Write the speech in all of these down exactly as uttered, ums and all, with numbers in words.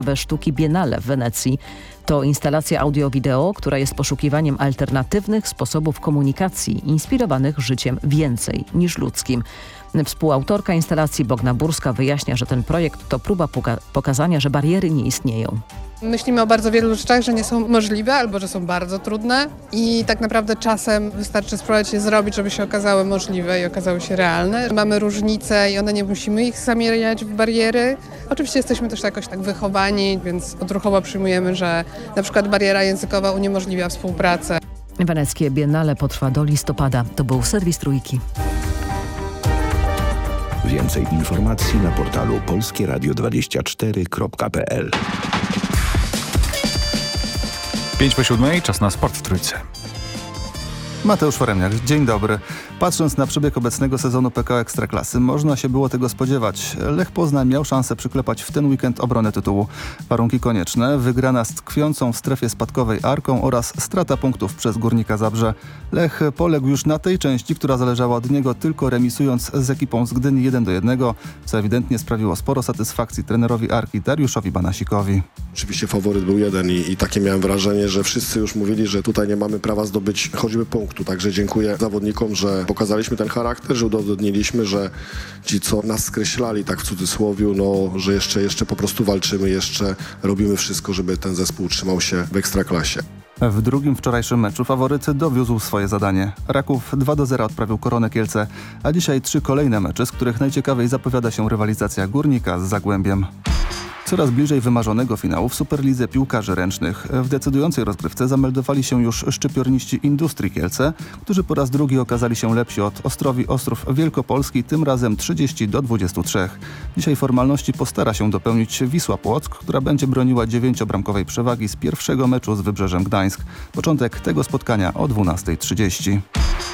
we sztuki Biennale w Wenecji. To instalacja audio-wideo, która jest poszukiwaniem alternatywnych sposobów komunikacji inspirowanych życiem więcej niż ludzkim. Współautorka instalacji Bogna Burska wyjaśnia, że ten projekt to próba poka- pokazania, że bariery nie istnieją. Myślimy o bardzo wielu rzeczach, że nie są możliwe albo że są bardzo trudne i tak naprawdę czasem wystarczy spróbować je zrobić, żeby się okazały możliwe i okazały się realne. Mamy różnice i one nie musimy ich zamieniać w bariery. Oczywiście jesteśmy też jakoś tak wychowani, więc odruchowo przyjmujemy, że na przykład bariera językowa uniemożliwia współpracę. Weneckie Biennale potrwa do listopada. To był serwis Trójki. Więcej informacji na portalu polskie radio dwadzieścia cztery kropka p l. pięć po siódmej, czas na sport w Trójce. Mateusz Foremniak, dzień dobry. Patrząc na przebieg obecnego sezonu P K O Ekstraklasy, można się było tego spodziewać. Lech Poznań miał szansę przyklepać w ten weekend obronę tytułu. Warunki konieczne: wygrana z tkwiącą w strefie spadkowej Arką oraz strata punktów przez Górnika Zabrze. Lech poległ już na tej części, która zależała od niego, tylko remisując z ekipą z Gdyni jeden do jednego, co ewidentnie sprawiło sporo satysfakcji trenerowi Arki Dariuszowi Banasikowi. Oczywiście faworyt był jeden i, i takie miałem wrażenie, że wszyscy już mówili, że tutaj nie mamy prawa zdobyć choćby punktu. Także dziękuję zawodnikom, że pokazaliśmy ten charakter, że udowodniliśmy, że ci, co nas skreślali, tak w cudzysłowiu, no, że jeszcze, jeszcze po prostu walczymy, jeszcze robimy wszystko, żeby ten zespół utrzymał się w Ekstraklasie. W drugim wczorajszym meczu faworyt dowiózł swoje zadanie. Raków dwa do zera odprawił Koronę Kielce, a dzisiaj trzy kolejne mecze, z których najciekawiej zapowiada się rywalizacja Górnika z Zagłębiem. Coraz bliżej wymarzonego finału w Superlidze Piłkarzy Ręcznych. W decydującej rozgrywce zameldowali się już szczypiorniści Industrii Kielce, którzy po raz drugi okazali się lepsi od Ostrowi Ostrów Wielkopolski, tym razem trzydzieści do dwudziestu trzech. Dzisiaj formalności postara się dopełnić Wisła Płock, która będzie broniła dziewięciobramkowej przewagi z pierwszego meczu z Wybrzeżem Gdańsk. Początek tego spotkania o dwunasta trzydzieści.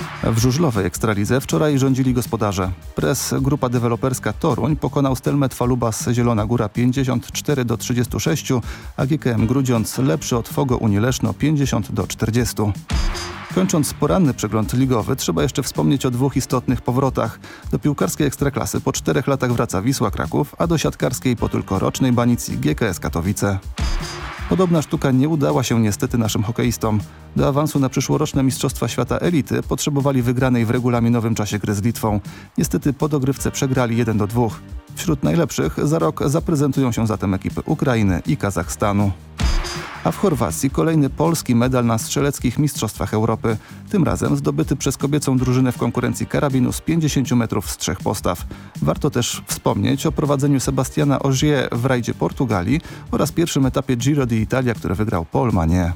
W żużlowej Ekstralidze wczoraj rządzili gospodarze. Press Grupa Deweloperska Toruń pokonał Stelmet Falubas Zielona Góra pięćdziesiąt cztery do trzydziestu sześciu, a G K M Grudziądz lepszy od Fogo Unii Leszno pięćdziesiąt do czterdziestu. Kończąc poranny przegląd ligowy, trzeba jeszcze wspomnieć o dwóch istotnych powrotach. Do piłkarskiej Ekstraklasy po czterech latach wraca Wisła Kraków, a do siatkarskiej po tylko rocznej banicji G K S Katowice. Podobna sztuka nie udała się niestety naszym hokeistom. Do awansu na przyszłoroczne Mistrzostwa Świata Elity potrzebowali wygranej w regulaminowym czasie gry z Litwą. Niestety po dogrywce przegrali jeden do dwóch. Wśród najlepszych za rok zaprezentują się zatem ekipy Ukrainy i Kazachstanu. A w Chorwacji kolejny polski medal na strzeleckich Mistrzostwach Europy. Tym razem zdobyty przez kobiecą drużynę w konkurencji karabinu z pięćdziesięciu metrów z trzech postaw. Warto też wspomnieć o prowadzeniu Sebastiana Ogier w rajdzie Portugalii oraz pierwszym etapie Giro d'Italia, który wygrał Paul Magnier.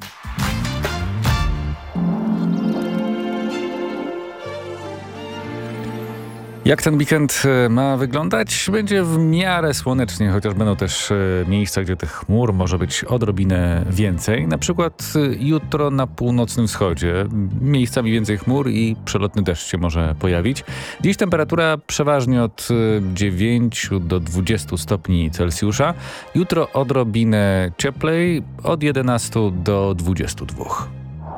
Jak ten weekend ma wyglądać? Będzie w miarę słonecznie, chociaż będą też miejsca, gdzie tych chmur może być odrobinę więcej. Na przykład jutro na północnym wschodzie miejscami więcej chmur i przelotny deszcz się może pojawić. Dziś temperatura przeważnie od dziewięciu do dwudziestu stopni Celsjusza. Jutro odrobinę cieplej, od jedenastu do dwudziestu dwóch.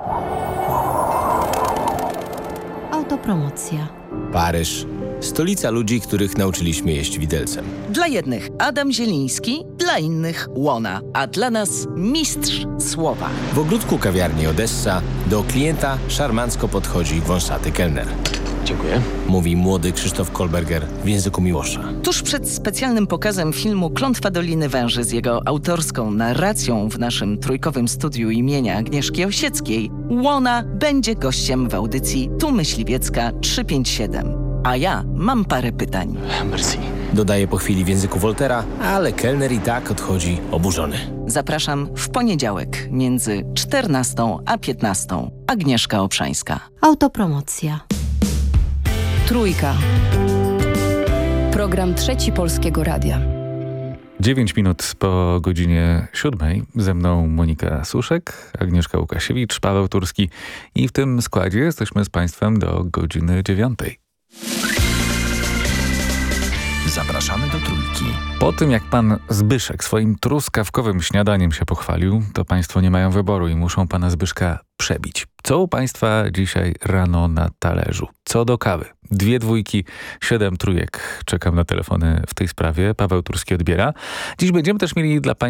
Autopromocja. Paryż. Stolica ludzi, których nauczyliśmy jeść widelcem. Dla jednych Adam Zieliński, dla innych Łona, a dla nas mistrz słowa. W ogródku kawiarni Odessa do klienta szarmancko podchodzi wąsaty kelner. Dziękuję. Mówi młody Krzysztof Kolberger w języku Miłosza. Tuż przed specjalnym pokazem filmu Klątwa Doliny Węży z jego autorską narracją w naszym trójkowym studiu imienia Agnieszki Osieckiej, Łona będzie gościem w audycji Tu Myśliwiecka trzysta pięćdziesiąt siedem. A ja mam parę pytań. Merci. Dodaje po chwili w języku Woltera, ale kelner i tak odchodzi oburzony. Zapraszam w poniedziałek między czternastą a piętnastą. Agnieszka Obszańska. Autopromocja. Trójka. Program Trzeci Polskiego Radia. Dziewięć minut po godzinie siódmej. Ze mną Monika Suszek, Agnieszka Łukasiewicz, Paweł Turski i w tym składzie jesteśmy z Państwem do godziny dziewiątej. Zapraszam. Zapraszamy do Trójki. Po tym, jak pan Zbyszek swoim truskawkowym śniadaniem się pochwalił, to państwo nie mają wyboru i muszą pana Zbyszka przebić. Co u państwa dzisiaj rano na talerzu? Co do kawy? Dwie dwójki, siedem trójek. Czekam na telefony w tej sprawie. Paweł Turski odbiera. Dziś będziemy też mieli dla państwa